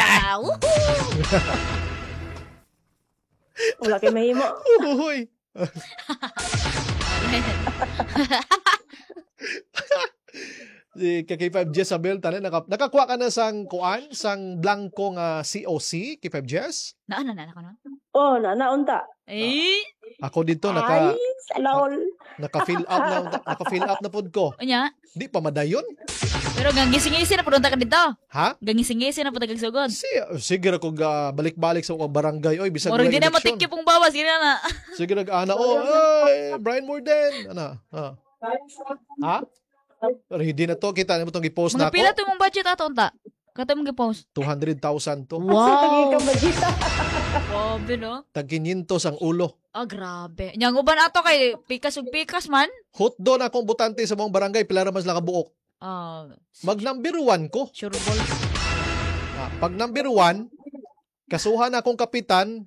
Wala kay mahimo. Uy. Si K5 Jezabel tani nakakuha ka na sang kuan sang blanco nga COC K5 Jez? Na ko na. Naunta. Ako dito naka-fill up na pod ko. Unya? Di pa madayon. Pero gangising-ngisi na punta ka dito. Ha? Gangising-ngisi na punta kag sugod. Sige ko balik-balik sa barangay oy bisag Murag di na matikip pong bawas gina na. Sige ana Brian Morden ana. Ha? Ready na to, kita na mo itong i-post na ako. Mga pila to mong budget ato unta? Kata mong i-post? 200,000 to. Wow! Grabe no? Tag 500 ang ulo. Grabe. Nyang uban ato kay pikas ug pikas man. Hot doon akong butante sa mga barangay, pila ramas lang kabuok. Mag number 1 ko. Sure ball. Pag number 1, kasuhan akong kapitan.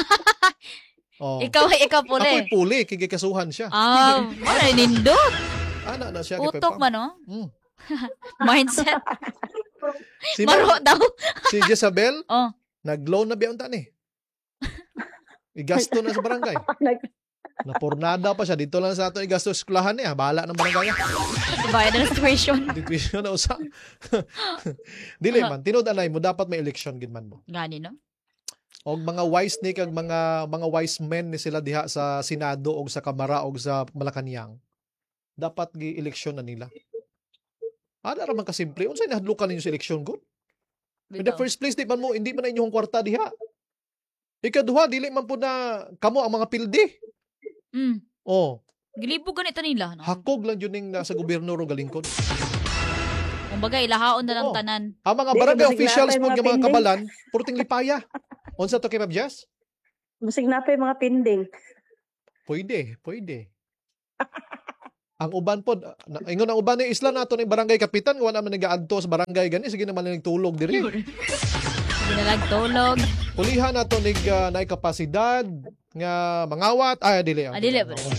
Ikaw puli. Ako'y puli, kikikasuhan siya. Wala nindot. Ana na siya. Utok man, no? Mindset. Maro daw. Si Jezabel, nag-loan na biyang tani. Igasto na sa barangay. Napornada pa siya. Dito lang sa ato igasto sa eskwelahan niya. Bahala ng barangay. Bayad na tuition. Tuition na usa. Dili man. Tinod-anay mo. Dapat may election ginman mo. Gani, no? O mga wise ni kag mga wise men ni sila diha sa Senado o sa Kamara o sa Malacañang. Dapat gi-eleksyon na nila. Ana ra man kasimple. Unsay nahadlukan ninyo sa eleksyon gud? In the Bitaw. first place, hindi man na inyong kwarta diha. Ikaduha, dili man po na kamo ang mga pildi. Oh, Gilibog ganito nila. No? hakog lang yun yung nasa gobyerno ro galingkod. Kumbaga, ilahaon na lang Oh. tanan. Ang mga Di, barangay basig officials napay po mga ng mga pending. kabalan, purting lipaya. Unsa to kay Ma'am Jess? Basig na pa yung mga pending. Pwede. Ang uban po, ingon ang uban ni isla nato ng barangay kapitan, wala man nagaadto sa barangay gani, sige naman lang tulog diri. Ginalagtulog. Pulihan nato nig naay kapasidad nga mangawat, dili. Dili.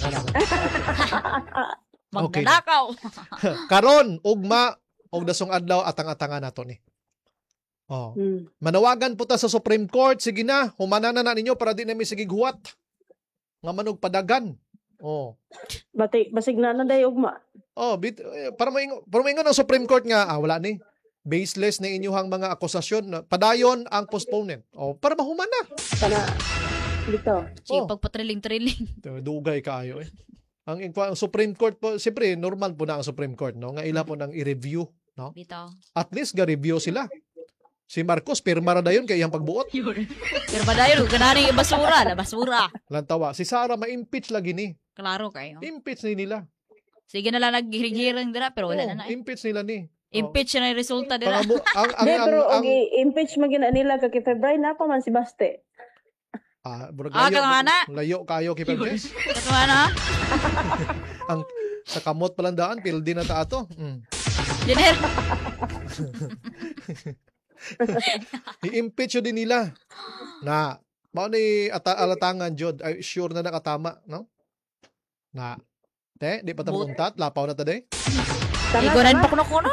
Okay. Magnanakaw. Karon ugma og dasong adlaw atang-atangan nato ni. Oh. Manawagan po ta sa Supreme Court, sige na, humanan na ninyo para di na mi sige huwat. Nga manog padagan. Oh. Basig na day ugma. Para maingon ang Supreme Court nga wala ni. Baseless na inyuhang mga akusasyon, padayon ang postponement. Para mahuman na. Kana dito. Sige, pagpatriling-triling. Dugay kaayo eh. Ang Supreme Court po, siyempre normal po na ang Supreme Court, no? Nga ila po nang i-review, no? Bitaw. At least ga-review sila. Si Marcos pirma ra dayon kay iyang pagbuot. Pero padayon, ganari yung basura. Lantawa, si Sara ma-impeach lagi ni. Klaro kayo. Impeach ni nila. Sige na lang naghihiring dira, pero wala na. Impeach nila ni. Impeach na yung resulta dira. Pero impeach magina nila kay February na pa man si Baste. Layo kayo kay Pebres. Katuwa na? Ang sa kamot palandaan, pildi na ta ato. Jenner. I-impeach yun din nila. Na, mao ni alatangan jud, ay sure na nakatama, no? Na, di pa ta maguntat, lapaw na ta day. Iguanan pa kuno-kuno.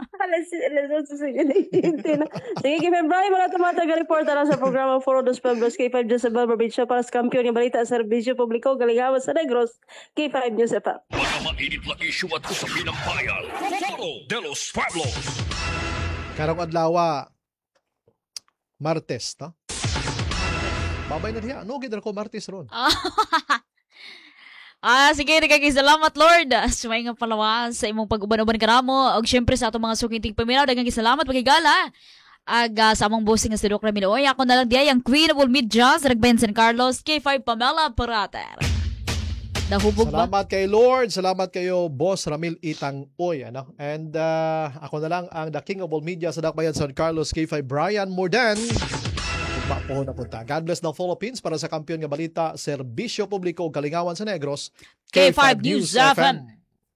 Sige, kay February, mga tumataga-report na sa programa Foro dos Pueblos, K5 News sa Barber Beach, para sa kampiyon ng balita sa Serbisyo Publiko, Galingawan sa Negros, K5 News FM. Mga mainit na issue at usapin ng bayan. Foro de los Pueblos. Karong adlaw, Martes, no? Babay na diha. No, gid ko Martes ron. Sige, nagkakisalamat, Lord. Sumay nga palawan sa imong pag-uban-uban karamo. Og syempre sa atong mga sukinting paminaw, daghang salamat pagigala. Sa among bossing nga si Doc Ramiro. Ako na lang diay ang Queen of all Media sa Ragbayan San Carlos, K5 Pamela Parater. Nahubog ba? Salamat kay Lord. Salamat kayo, Boss Ramil Itang Oy. Ano? And ako na lang ang the King of all Media sa Dakbayan San Carlos, K5 Brian Mordan. Papuhon na punta. God bless the Philippines para sa kampiyon nga balita, Serbisyo Publiko, Galingawan sa Negros, K5 News FM.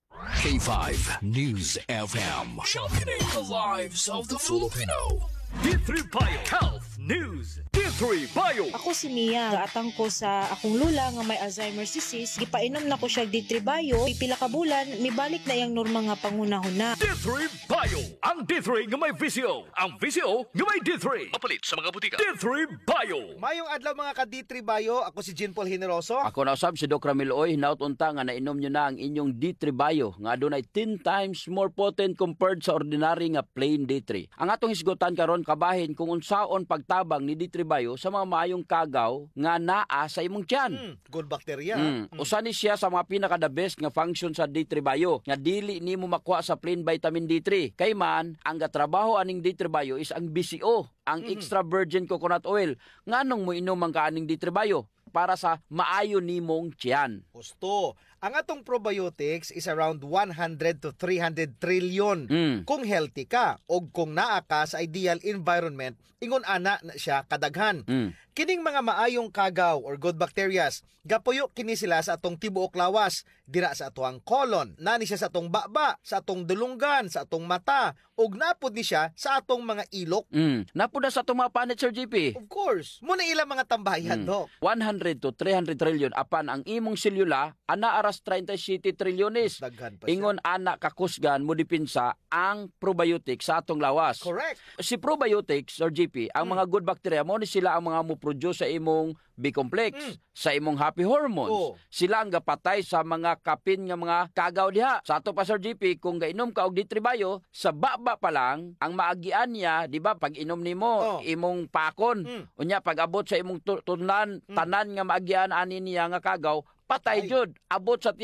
K5 News FM. Championing the lives of the Filipino. D3 Bio Health News. D3 Bio. Ako si Mia. Gaatang ko sa akong lula nga may Alzheimer's disease. Gipainom na ko siya D3 Bio. Pipila ka bulan, mibalik na yung norma nga pangunahuna. D3 Bio. Ang D3 nga may visyo. Ang visyo nga may D3. Mapalit sa mga butika. D3 Bio. Mayong adlaw mga ka D3 Bio. Ako si Jean Paul Generoso. Ako na usab si Doc Ramil Oy. Hinaut unta nga nainom nyo na ang inyong D3 Bio nga adunay 10 times more potent compared sa ordinary nga plain D3. Ang atong hisgutan karon kabahin kung unsaon pagtabang ni D3 Bio sa mga maayong kagaw nga naa sa imong tiyan. Good bacteria. Usa ni siya sa mga pinaka the best nga function sa D3 Bio nga dili nimo makuha sa plain vitamin D3. Kay man ang gatrabaho aning D3 Bio is ang BCO, ang extra virgin coconut oil. Nganong mo inom ang kaaning D3 Bio? Para sa maayo nimong tiyan. Gusto. Ang atong probiotics is around 100 to 300 trillion. Kung healthy ka o kung naa ka sa ideal environment, ingon ana na siya kadaghan. Kining mga maayong kagaw or good bacterias, gapuyo kini sila sa atong tibuok lawas, dira sa atong colon, nani siya sa atong baba, sa atong dulunggan, sa atong mata, ug napod ni siya sa atong mga ilok. Napod na sa atong mga panit, Sir JP. Of course. Muna ilang mga tambayan, Doc. 100 to 300 trillion apan ang imong selula ana aras 37 trilyones. Ingon ana kakusgan mo dipinsa ang probiotics sa atong lawas. Correct. Si probiotics or GP, ang mga good bacteria mo ni sila ang mga mo-produce sa imong B-complex, sa imong happy hormones. Sila ang gapatay sa mga kapin nga mga kagaw diha. Sa ato pa Sir GP, kung gainom ka og D3 Bio, sa baba pa lang ang maagian niya, di ba, pag inom nimo imong pakon. Unya pag abot sa imong tunan, tanan nga maagian ani niya nga kagaw, patay jud, abot sa tiyan.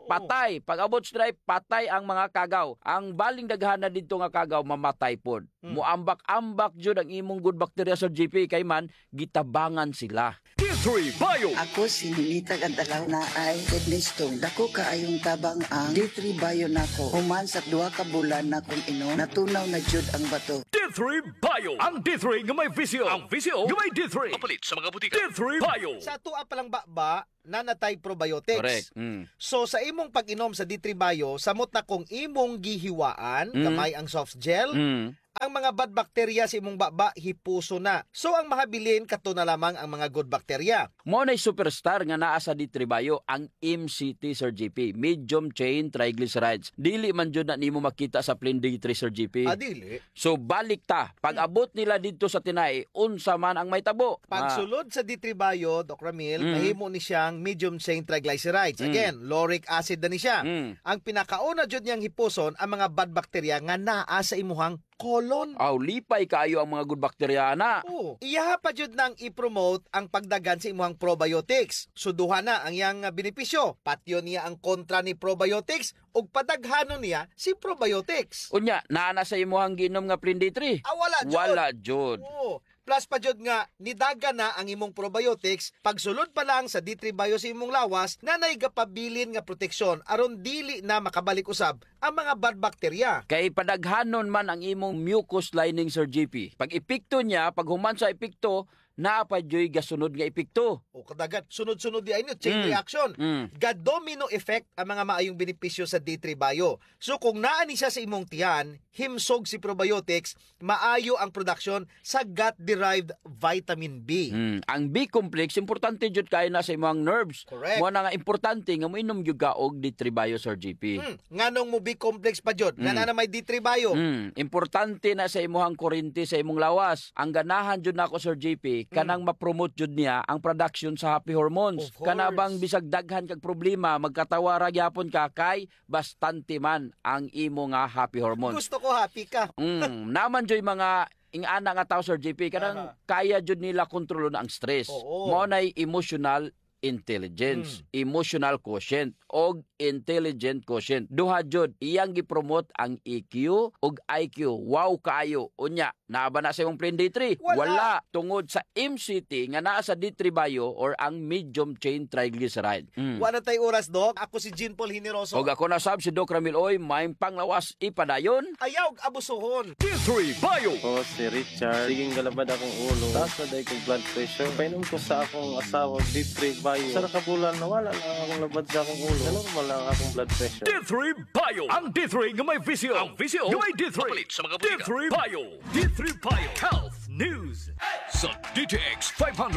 patay. Pag abot stripe, patay ang mga kagaw. Ang baling daghan na dito nga kagaw, mamatay pod. Muambak-ambak jud ang imong good bacteria sa GP kay man gitabangan sila. D3 Bio. Ako si Ninita Gandalaw na ay kidney stone. Dako kaayong tabang ang D3 Bio nako. Human sa 2 ka bulan na kung inom, natunaw na jud ang bato. D3 Bio. Ang D3 nga may visyo. Ang visyo nga may D3. Kapalit sa mga butika. D3 Bio. Sa tuwa pa lang ba nanatay probiotics. Correct. So sa imong pag-inom sa D3 Bio, samot na kung imong gihiwaan, kamay ang soft gel, ang mga bad bacteria sa imong baba hipuso na. So ang mahabilin kato na lamang ang mga good bacteria. Mo na superstar nga naa sa D3 Bio ang MCT Sir GP, medium chain triglycerides. Dili man jud na nimo makita sa plain D3 Sir GP. Dili. So balik ta, pag abot nila dito sa tinay, unsa man ang may tabo. Pagsulod sa D3 Bio, Doc Ramil, mahimo ni siyang medium chain triglycerides. Again, lauric acid na ni siya. Ang pinakauna jud niyang hipuson ang mga bad bacteria nga naa sa imuhang colon. Lipay kaayo ang mga good bacteria na. Iya pa jud nang i-promote ang pagdagan sa imuhang probiotics. Suduha na ang iyang benepisyo. Patyo niya ang kontra ni probiotics ug padaghanon niya si probiotics. Unya, naa na sa imuhang ginom nga Plain D3? Wala jud. Plus pa jud nga nidaga na ang imong probiotics pagsulod pa lang sa D3 Bio sa imong lawas na naigapabilin nga proteksyon aron dili na makabalik usab ang mga bad bacteria. Kay padaghanon man ang imong mucus lining Sir GP. Pag epekto niya, pag human sa epekto, naa pa joy gasunod nga epekto. Kadagat sunod-sunod di ayun chain reaction. Ga-domino effect ang mga maayong benepisyo sa D3 Bio. So kung naa ni siya sa imong tiyan, himsog si probiotics, maayo ang production sa gut-derived vitamin B. Ang B complex importante jud kay na sa imong nerves. Correct. Mo na nga importante nga moinom jud ka og D3 Bio Sir GP. Nganong mo B complex pa jud? Nga na may D3 Bio. Importante na sa imong kurente sa imong lawas. Ang ganahan jud nako Sir GP kanang ma-promote jud niya ang production sa happy hormones. Kana bang bisag daghan kag problema magkatawara gyapon ka kay bastante man ang imo nga happy hormones. Gusto ko happy ka. Naman joy mga ingana nga tao Sir JP kanang kaya jud nila kontrolon ang stress. Mo nay emotional intelligence, emotional quotient og intelligent quotient. Duha jud iyang gipromote ang EQ og IQ. Wow kaayo. Unya, naa ba na sa imong Plain D3? Wala. Tungod sa MCT nga naa sa D3 Bio or ang medium chain triglyceride. Wala tay oras, Doc. Ako si Jean Paul Hineroso. Og ako na sab si Doc Ramil Oy, may panglawas ipadayon. Ayaw abusuhon. D3 Bio. Si Richard. Siging galabad akong ulo. Taas na dahil kong blood pressure. Painom ko sa akong asawa D3 Bio. Sa nakabulan na wala lang akong labad sa akong ulo. Normal lang akong blood pressure. D3 Bio. Ang D3 nga may visyo. Ang visyo nga may D3. Kapalit sa mga butika. D3 Bio. D3 Bio Health News. Sa DTX 500.